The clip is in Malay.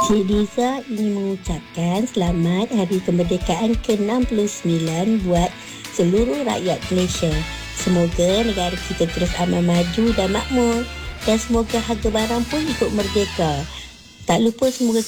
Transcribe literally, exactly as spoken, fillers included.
Cik Liza ingin mengucapkan selamat Hari Kemerdekaan ke enam puluh sembilan buat seluruh rakyat Malaysia. Semoga negara kita terus aman, maju dan makmur, dan semoga harga barang pun ikut merdeka. Tak lupa semoga